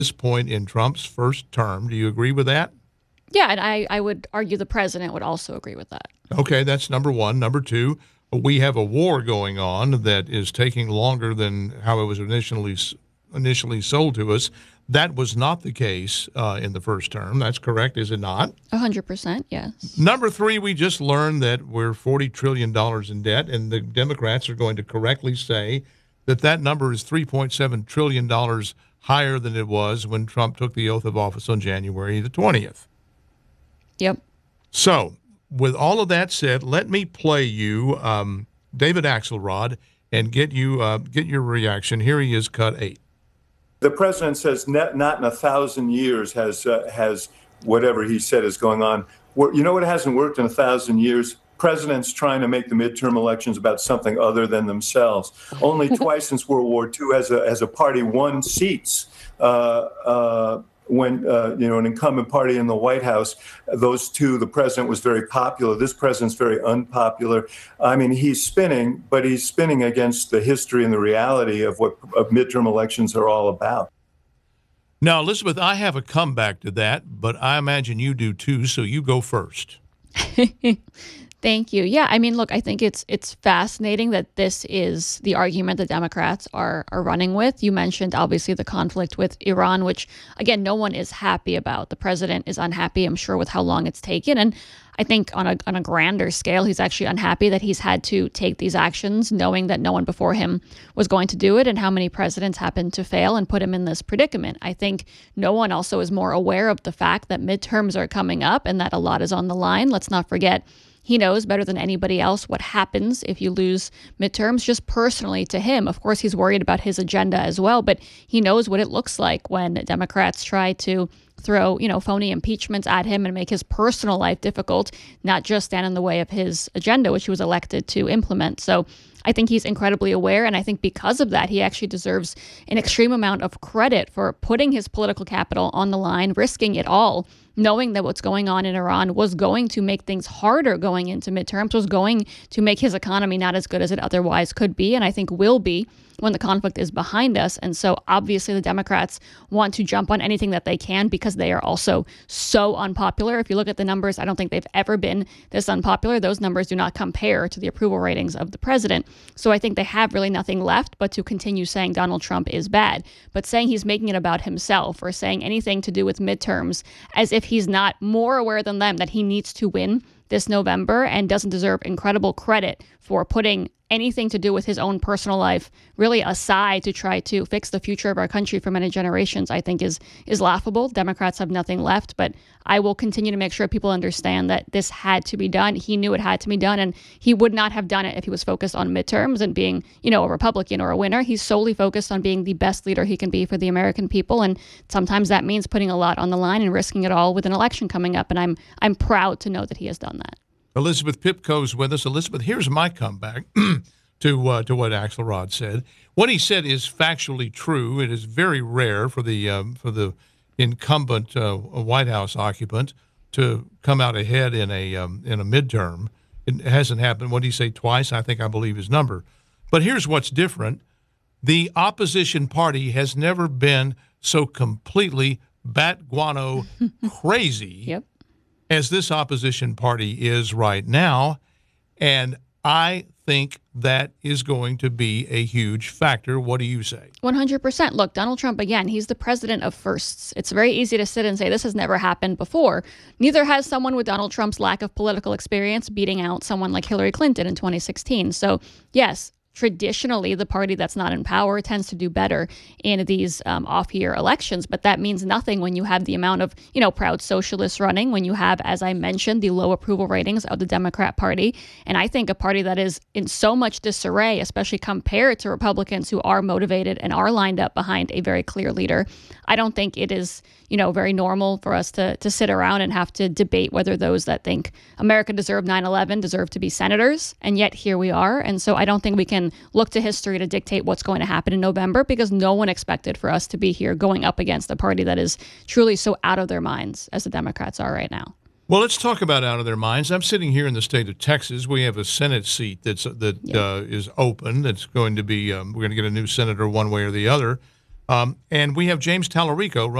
this point in Trump's first term. Do you agree with that? Yeah, and I would argue the president would also agree with that. Okay, that's number one. Number two, we have a war going on that is taking longer than how it was initially sold to us. That was not the case in the first term. That's correct, is it not? 100%, yes. Number three, we just learned that we're $40 trillion in debt, and the Democrats are going to correctly say that that number is $3.7 trillion higher than it was when Trump took the oath of office on January the 20th. Yep. So, with all of that said, let me play you David Axelrod and get your reaction. Here he is, cut 8. The president says not in 1,000 years has whatever he said is going on. You know what hasn't worked in 1,000 years? Presidents trying to make the midterm elections about something other than themselves. Only twice since World War II has a party won seats. When an incumbent party in the White House, those two, the president was very popular. This president's very unpopular. I mean, he's spinning, but he's spinning against the history and the reality of what midterm elections are all about. Now, Elizabeth, I have a comeback to that, but I imagine you do too, so you go first. Thank you. Yeah, I mean, look, I think it's fascinating that this is the argument the Democrats are running with. You mentioned, obviously, the conflict with Iran, which, again, no one is happy about. The president is unhappy, I'm sure, with how long it's taken. And I think on a grander scale, he's actually unhappy that he's had to take these actions, knowing that no one before him was going to do it, and how many presidents happened to fail and put him in this predicament. I think no one also is more aware of the fact that midterms are coming up and that a lot is on the line. Let's not forget, he knows better than anybody else what happens if you lose midterms, just personally to him. Of course, he's worried about his agenda as well, but he knows what it looks like when Democrats try to throw, phony impeachments at him and make his personal life difficult, not just stand in the way of his agenda, which he was elected to implement. So I think he's incredibly aware, and I think because of that, he actually deserves an extreme amount of credit for putting his political capital on the line, risking it all, knowing that what's going on in Iran was going to make things harder going into midterms, was going to make his economy not as good as it otherwise could be, and I think will be when the conflict is behind us. And so obviously the Democrats want to jump on anything that they can because they are also so unpopular. If you look at the numbers, I don't think they've ever been this unpopular. Those numbers do not compare to the approval ratings of the president. So I think they have really nothing left but to continue saying Donald Trump is bad. But saying he's making it about himself or saying anything to do with midterms as if he's not more aware than them that he needs to win this November and doesn't deserve incredible credit for putting anything to do with his own personal life really aside to try to fix the future of our country for many generations, I think is laughable. Democrats have nothing left, but I will continue to make sure people understand that this had to be done. He knew it had to be done, and he would not have done it if he was focused on midterms and being, a Republican or a winner. He's solely focused on being the best leader he can be for the American people, and sometimes that means putting a lot on the line and risking it all with an election coming up, and I'm proud to know that he has done that. Elizabeth Pipko's with us. Elizabeth, here's my comeback to what Axelrod said. What he said is factually true. It is very rare for the incumbent White House occupant to come out ahead in a midterm. It hasn't happened. What did he say, twice? I believe his number. But here's what's different. The opposition party has never been so completely bat guano crazy Yep. as this opposition party is right now. And I think that is going to be a huge factor. What do you say? 100%. Look, Donald Trump, again, he's the president of firsts. It's very easy to sit and say this has never happened before. Neither has someone with Donald Trump's lack of political experience beating out someone like Hillary Clinton in 2016. So, yes, traditionally, the party that's not in power tends to do better in these off-year elections. But that means nothing when you have the amount of, proud socialists running, when you have, as I mentioned, the low approval ratings of the Democrat Party. And I think a party that is in so much disarray, especially compared to Republicans who are motivated and are lined up behind a very clear leader. I don't think it is, very normal for us to sit around and have to debate whether those that think America deserved 9/11 deserve to be senators. And yet here we are. And so I don't think we can look to history to dictate what's going to happen in November because no one expected for us to be here going up against a party that is truly so out of their minds as the Democrats are right now. Well, let's talk about out of their minds. I'm sitting here in the state of Texas. We have a Senate seat is open. That's going to be we're going to get a new senator one way or the other. And we have James Tallarico